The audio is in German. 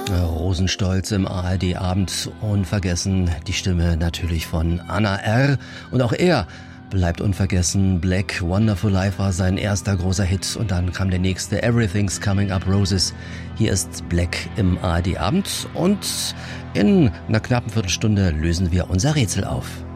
Rosenstolz im ARD-Abend. Unvergessen die Stimme natürlich von Anna R. Und auch er bleibt unvergessen. Black, Wonderful Life war sein erster großer Hit. Und dann kam der nächste, Everything's Coming Up Roses. Hier ist Black im ARD-Abend. Und in einer knappen Viertelstunde lösen wir unser Rätsel auf.